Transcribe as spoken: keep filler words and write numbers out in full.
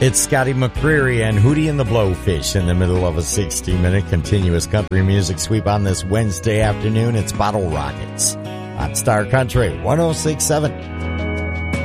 It's Scotty McCreery and Hootie and the Blowfish in the middle of a sixty-minute continuous country music sweep on this Wednesday afternoon. It's Bottle Rockets on Star Country one oh six point seven.